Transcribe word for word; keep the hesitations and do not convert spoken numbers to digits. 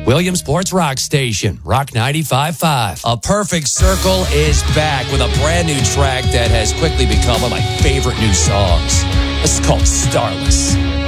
Williamsport's Rock Station, Rock ninety-five point five. A Perfect Circle is back with a brand new track that has quickly become one of my favorite new songs. This is called Starless.